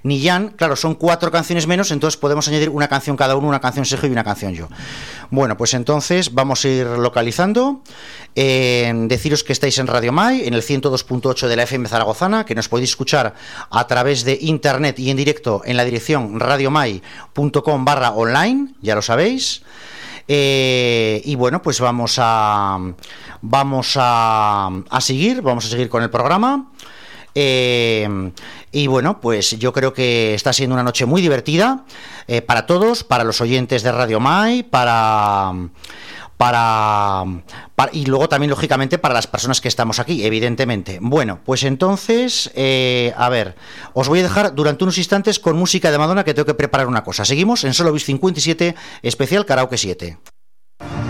ni Jan. Claro, son 4 canciones menos, entonces podemos añadir una canción cada uno, una canción Sergio y una canción yo. Bueno, pues entonces vamos a ir localizando. Deciros que estáis en Radio Mai, en el 102.8 de la FM zaragozana, que nos podéis escuchar a través de internet y en directo en la dirección radiomai.com/online, ya lo sabéis. Y bueno, pues vamos a seguir con el programa. Y bueno, pues yo creo que está siendo una noche muy divertida para todos, para los oyentes de Radio Mai, y luego también, lógicamente, para las personas que estamos aquí, evidentemente. Bueno, pues entonces, a ver, os voy a dejar durante unos instantes con música de Madonna, que tengo que preparar una cosa. Seguimos en Solo Bis 57, especial Karaoke 7.